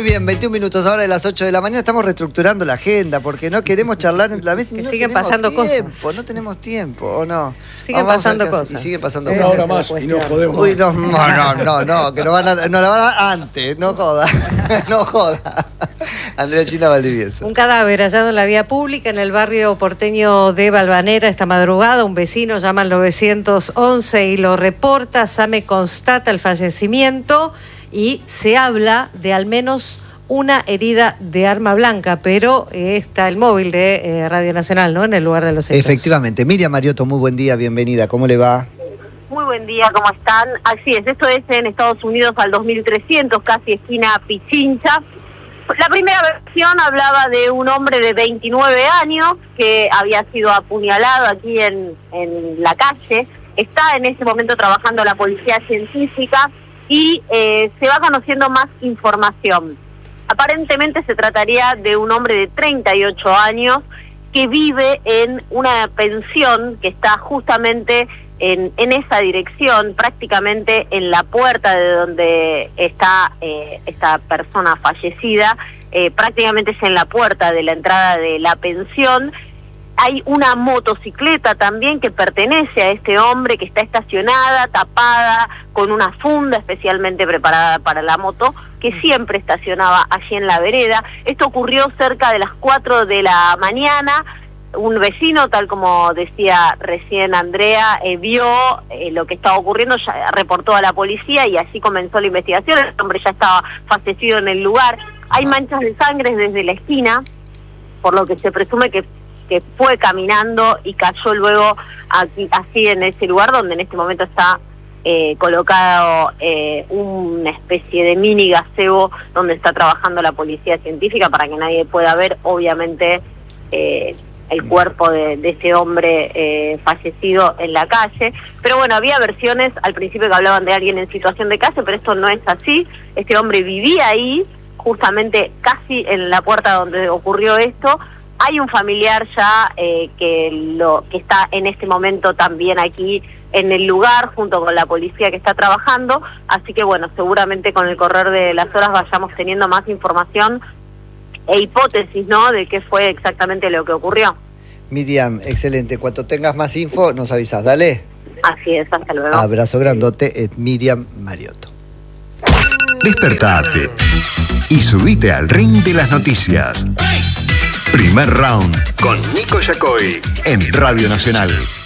Muy bien, 21 minutos ahora de las 8 de la mañana. Estamos reestructurando la agenda porque no queremos charlar en la mesa. Que no siguen tenemos pasando tiempo, cosas. No tenemos tiempo, ¿o no? Siguen pasando cosas. Y siguen pasando Una cosas. hora más y nos jodemos. Uy, no, que nos la van a dar antes. No joda, no joda. Andrea China Valdivieso. Un cadáver hallado en la vía pública en el barrio porteño de Balvanera esta madrugada. Un vecino llama al 911 y lo reporta. SAME constata el fallecimiento y se habla de al menos una herida de arma blanca, pero está el móvil de Radio Nacional, ¿no?, en el lugar de los hechos. Efectivamente. Miriam Mariotto, muy buen día, bienvenida. ¿Cómo le va? Muy buen día, ¿cómo están? Así es, esto es en Estados Unidos al 2300, casi esquina Pichincha. La primera versión hablaba de un hombre de 29 años que había sido apuñalado aquí en la calle. Está en ese momento trabajando la policía científica y se va conociendo más información. Aparentemente se trataría de un hombre de 38 años que vive en una pensión que está justamente en esa dirección, prácticamente en la puerta de donde está esta persona fallecida, prácticamente es en la puerta de la entrada de la pensión. Hay una motocicleta también que pertenece a este hombre, que está estacionada, tapada, con una funda especialmente preparada para la moto, que siempre estacionaba allí en la vereda. Esto ocurrió cerca de las 4 de la mañana. Un vecino, tal como decía recién Andrea, vio lo que estaba ocurriendo, ya reportó a la policía y así comenzó la investigación. El hombre ya estaba fallecido en el lugar. Hay manchas de sangre desde la esquina, por lo que se presume que fue caminando y cayó luego aquí, así en ese lugar donde en este momento está colocado una especie de mini gazebo donde está trabajando la policía científica para que nadie pueda ver, obviamente, el cuerpo de ese hombre fallecido en la calle. Pero bueno, había versiones al principio que hablaban de alguien en situación de calle, pero esto no es así. Este hombre vivía ahí, justamente casi en la puerta donde ocurrió esto. Hay un familiar ya que está en este momento también aquí en el lugar, junto con la policía que está trabajando, así que bueno, seguramente con el correr de las horas vayamos teniendo más información e hipótesis, ¿no?, de qué fue exactamente lo que ocurrió. Miriam, excelente. Cuando tengas más info, nos avisas, dale. Así es, hasta luego. Abrazo grandote, es Miriam Mariotto. Despertate y subite al ring de las noticias. Primer round con Nico Yacoy en Radio Nacional.